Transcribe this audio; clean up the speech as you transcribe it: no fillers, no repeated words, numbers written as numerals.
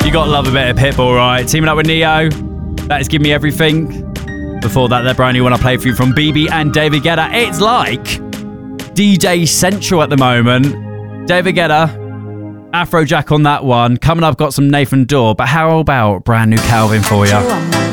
You gotta love a bit of Pitbull, right? Teaming up with Neo. That is Give Me Everything. Before that, their brand new one I played for you from BB and David Guetta. It's like DJ Central at the moment. David Guetta, Afrojack on that one. Coming up, got some Nathan Dorr. But how about brand new Calvin for you?